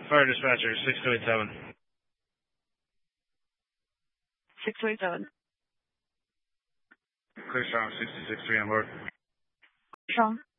Fire dispatcher, 6287. 6287. Clear strong, 66-3 on board. Strong.